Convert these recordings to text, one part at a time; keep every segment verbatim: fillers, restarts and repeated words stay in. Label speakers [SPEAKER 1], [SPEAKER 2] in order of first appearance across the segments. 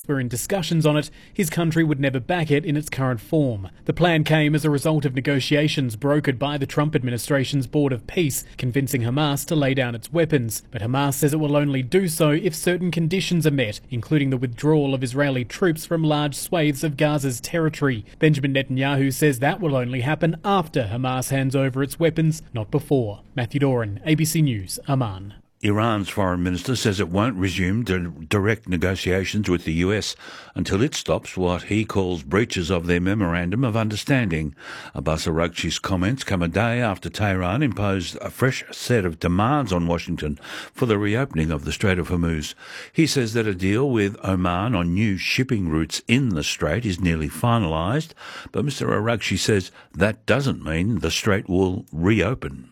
[SPEAKER 1] were in discussions on it, his country would never back it in its current form. The plan came as a result of negotiations brokered by the Trump administration's Board of Peace, convincing Hamas to lay down its weapons. But Hamas says it will only do so if certain conditions are met, including the withdrawal of Israeli troops from large swathes of Gaza's territory. Benjamin Netanyahu says that will only happen after Hamas hands over its weapons, not before. Matthew Doran, A B C News, Amman.
[SPEAKER 2] Iran's foreign minister says it won't resume direct negotiations with the U S until it stops what he calls breaches of their Memorandum of Understanding. Abbas Araghchi's comments come a day after Tehran imposed a fresh set of demands on Washington for the reopening of the Strait of Hormuz. He says that a deal with Oman on new shipping routes in the strait is nearly finalised, but Mister Araghchi says that doesn't mean the strait will reopen.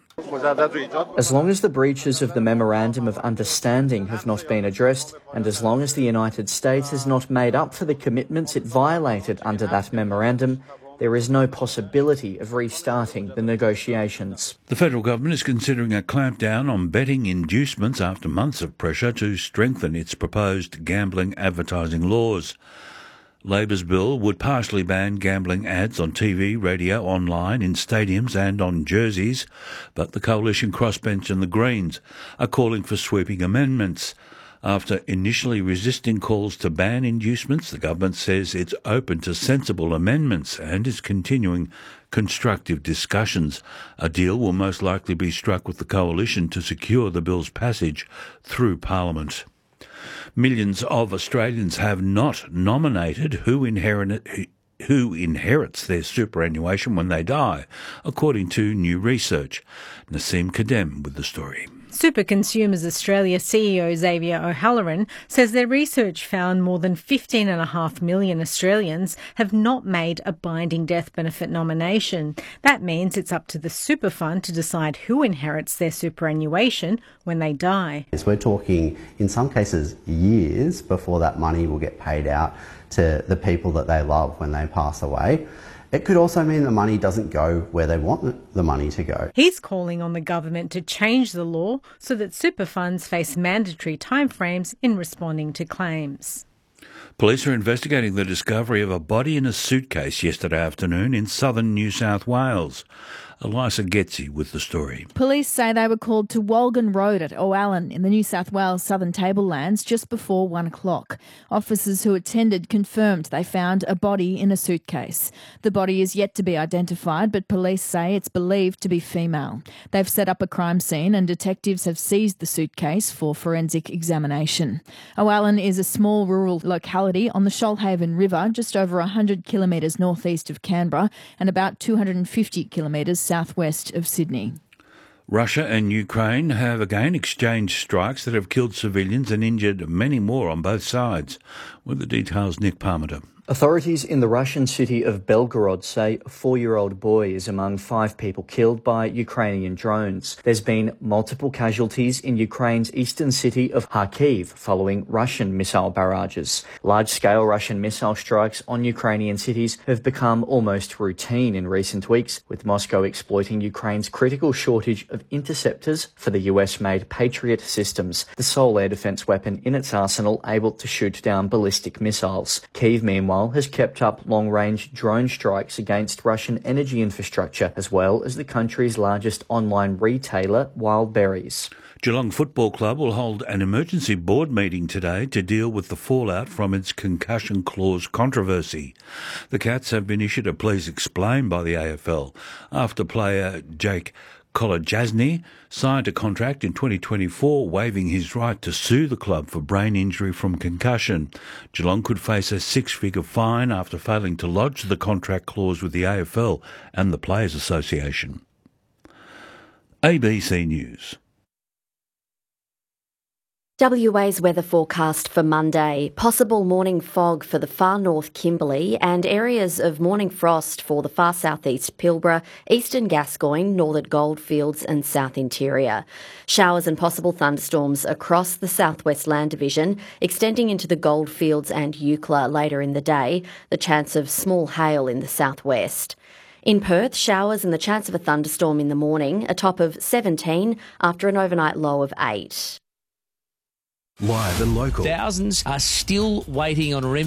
[SPEAKER 3] As long as the breaches of the Memorandum of Understanding have not been addressed, and as long as the United States has not made up for the commitments it violated under that memorandum, there is no possibility of restarting the negotiations.
[SPEAKER 2] The federal government is considering a clampdown on betting inducements after months of pressure to strengthen its proposed gambling advertising laws. Labor's bill would partially ban gambling ads on T V, radio, online, in stadiums and on jerseys, but the Coalition Crossbench and the Greens are calling for sweeping amendments. After initially resisting calls to ban inducements, the government says it's open to sensible amendments and is continuing constructive discussions. A deal will most likely be struck with the coalition to secure the bill's passage through Parliament. Millions of Australians have not nominated who inherit, who inherits their superannuation when they die, according to new research. Naseem Kadem with the story.
[SPEAKER 4] Super Consumers Australia C E O Xavier O'Halloran says their research found more than fifteen point five million Australians have not made a binding death benefit nomination. That means it's up to the super fund to decide who inherits their superannuation when they die.
[SPEAKER 5] We're talking, in some cases, years before that money will get paid out to the people that they love when they pass away. It could also mean the money doesn't go where they want the money to go.
[SPEAKER 4] He's calling on the government to change the law so that super funds face mandatory timeframes in responding to claims.
[SPEAKER 2] Police are investigating the discovery of a body in a suitcase yesterday afternoon in southern New South Wales. Elisa Getzi with the story.
[SPEAKER 6] Police say they were called to Walgan Road at O'Allen in the New South Wales Southern Tablelands just before one o'clock. Officers who attended confirmed they found a body in a suitcase. The body is yet to be identified, but police say it's believed to be female. They've set up a crime scene and detectives have seized the suitcase for forensic examination. O'Allen is a small rural locality on the Shoalhaven River, just over one hundred kilometres northeast of Canberra and about two hundred fifty kilometres southwest of Sydney.
[SPEAKER 2] Russia and Ukraine have again exchanged strikes that have killed civilians and injured many more on both sides. With the details, Nick Parmenter.
[SPEAKER 3] Authorities in the Russian city of Belgorod say a four-year-old boy is among five people killed by Ukrainian drones. There's been multiple casualties in Ukraine's eastern city of Kharkiv following Russian missile barrages. Large-scale Russian missile strikes on Ukrainian cities have become almost routine in recent weeks, with Moscow exploiting Ukraine's critical shortage of interceptors for the U S-made Patriot systems, the sole air defense weapon in its arsenal able to shoot down ballistic missiles. Kyiv, meanwhile, has kept up long-range drone strikes against Russian energy infrastructure, as well as the country's largest online retailer, Wildberries.
[SPEAKER 2] Geelong Football Club will hold an emergency board meeting today to deal with the fallout from its concussion clause controversy. The Cats have been issued a please explain by the A F L after player Jake Kolodjasny signed a contract in twenty twenty-four waiving his right to sue the club for brain injury from concussion. Geelong could face a six-figure fine after failing to lodge the contract clause with the A F L and the Players Association. A B C News.
[SPEAKER 7] W A's weather forecast for Monday. Possible morning fog for the far north Kimberley and areas of morning frost for the far southeast Pilbara, eastern Gascoyne, northern Goldfields and south interior. Showers and possible thunderstorms across the southwest land division, extending into the Goldfields and Eucla later in the day. The chance of small hail in the southwest. In Perth, showers and the chance of a thunderstorm in the morning, a top of seventeen after an overnight low of eight.
[SPEAKER 8] Live and local.
[SPEAKER 9] Thousands are still waiting on a remedy.